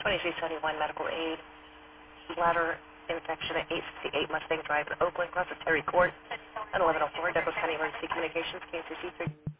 2371 medical aid, bladder infection at 868 Mustang Drive in Oakland, across the Terry Court, and 1104 Douglas County Emergency Communications, KCC 3.